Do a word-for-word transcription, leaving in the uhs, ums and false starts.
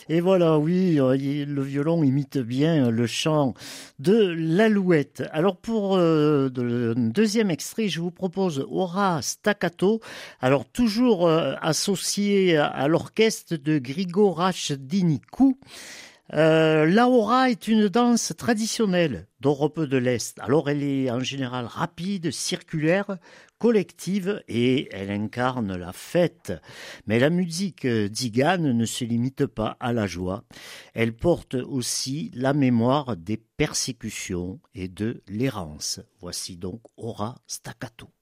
Et voilà, oui, euh, il- le violon imite bien le chant de l'alouette. Alors pour euh, de- le deuxième extrait, je vous propose Ora Staccato. Alors toujours euh, associé à, à l'orchestre de Grigorache Dinikou. Euh, la hora est une danse traditionnelle d'Europe de l'Est. Alors elle est en général rapide, circulaire, collective et elle incarne la fête. Mais la musique d'Igane ne se limite pas à la joie. Elle porte aussi la mémoire des persécutions et de l'errance. Voici donc Ora Staccato.